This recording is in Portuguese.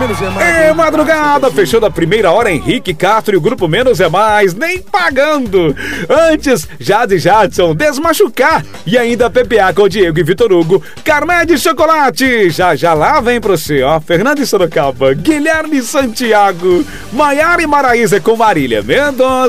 É madrugada, fechando a primeira hora, Henrique Castro e o Grupo Menos é Mais, nem pagando. Antes, Jade e Jadson, Desmachucar. E ainda PPA com Diego e Vitor Hugo, Carmé de Chocolate. Já lá vem pra você, ó. Fernando Sorocaba, Guilherme Santiago, Maiara e Maraísa com Marília Mendonça.